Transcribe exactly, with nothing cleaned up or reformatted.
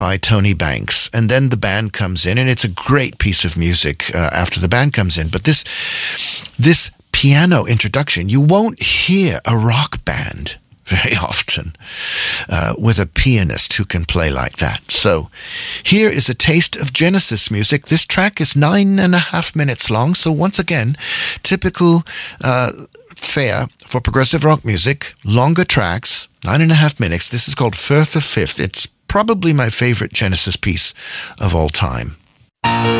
by Tony Banks. And then the band comes in, and it's a great piece of music uh, after the band comes in. But this, this piano introduction, you won't hear a rock band very often uh, with a pianist who can play like that. So here is a taste of Genesis music. This track is nine and a half minutes long. So once again, typical uh, fare for progressive rock music, longer tracks, nine and a half minutes. This is called Firth of Fifth. It's probably my favorite Genesis piece of all time.